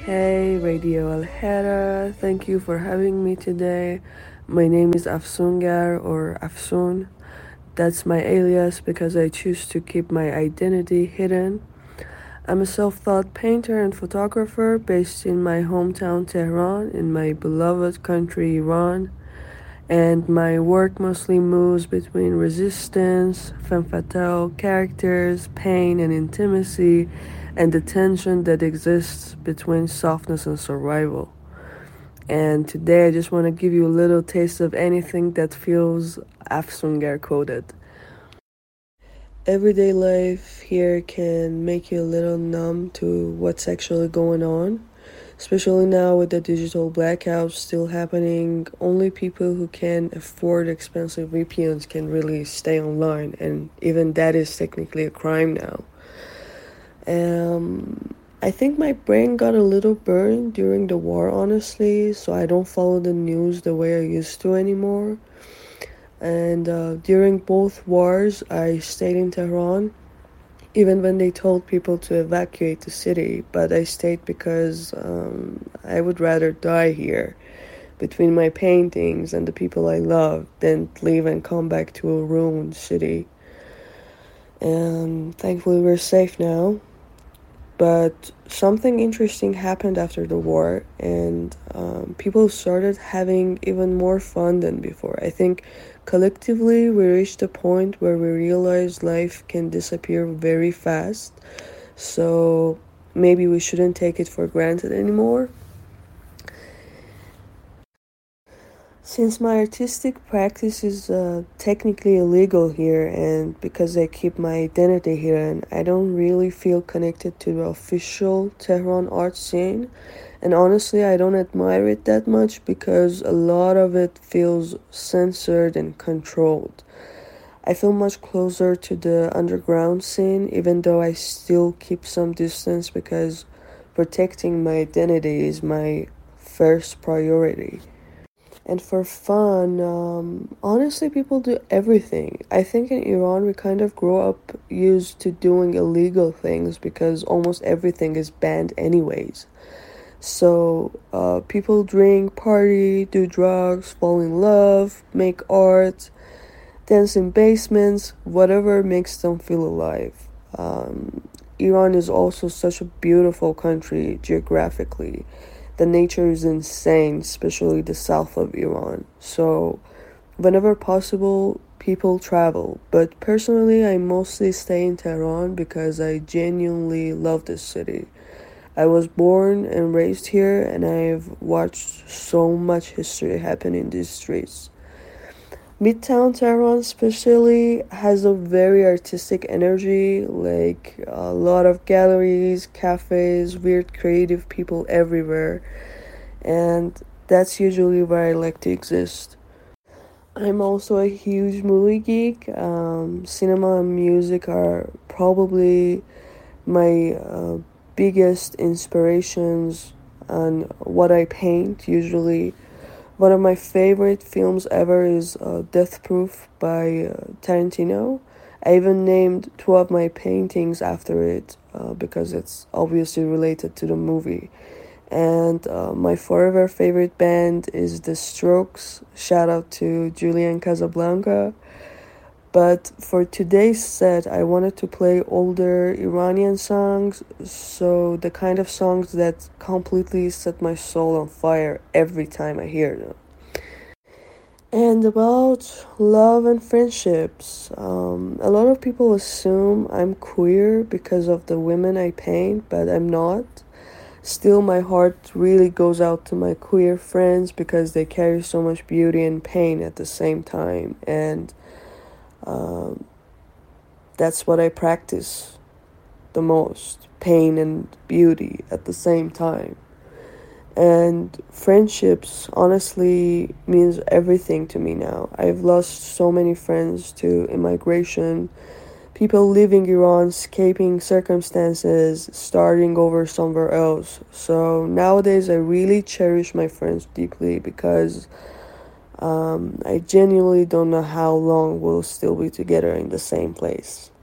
Hey, Radio Alhera, thank you for having me today. My name is Afsungar or Afsun. That's my alias because I choose to keep my identity hidden. I'm a self taught painter and photographer based in my hometown Tehran, in my beloved country Iran. And my work mostly moves between resistance, femme fatale characters, pain and intimacy, and the tension that exists between softness and survival. And today I just want to give you a little taste of anything that feels Afsungar coded. Everyday life here can make you a little numb to what's actually going on. Especially now with the digital blackouts still happening, only people who can afford expensive VPNs can really stay online, and even that is technically a crime now. I think my brain got a little burned during the war, honestly, so I don't follow the news the way I used to anymore. And during both wars, I stayed in Tehran, even when they told people to evacuate the city, but I stayed because I would rather die here between my paintings and the people I love than leave and come back to a ruined city. And thankfully, we're safe now. But something interesting happened after the war, and people started having even more fun than before. I think collectively we reached a point where we realized life can disappear very fast, so maybe we shouldn't take it for granted anymore. Since my artistic practice is technically illegal here, and because I keep my identity hidden, I don't really feel connected to the official Tehran art scene. And honestly, I don't admire it that much because a lot of it feels censored and controlled. I feel much closer to the underground scene, even though I still keep some distance because protecting my identity is my first priority. And for fun, honestly, people do everything. I think in Iran, we kind of grow up used to doing illegal things because almost everything is banned, anyways. So, people drink, party, do drugs, fall in love, make art, dance in basements, whatever makes them feel alive. Iran is also such a beautiful country geographically. The nature is insane, especially the south of Iran. So, whenever possible, people travel. But personally, I mostly stay in Tehran because I genuinely love this city. I was born and raised here, and I've watched so much history happen in these streets. Midtown Tehran especially has a very artistic energy, like a lot of galleries, cafes, weird creative people everywhere, and that's usually where I like to exist. I'm also a huge movie geek. Cinema and music are probably my biggest inspirations on what I paint usually. One of my favorite films ever is Death Proof by Tarantino. I even named two of my paintings after it because it's obviously related to the movie. And my forever favorite band is The Strokes. Shout out to Julian Casablanca. But for today's set, I wanted to play older Iranian songs, so the kind of songs that completely set my soul on fire every time I hear them. And about love and friendships, a lot of people assume I'm queer because of the women I paint, but I'm not. Still, my heart really goes out to my queer friends because they carry so much beauty and pain at the same time, and um, that's what I practice the most, pain and beauty at the same time. And friendships honestly means everything to me now. I've lost so many friends to immigration, people leaving Iran, escaping circumstances, starting over somewhere else. So nowadays I really cherish my friends deeply because I genuinely don't know how long we'll still be together in the same place.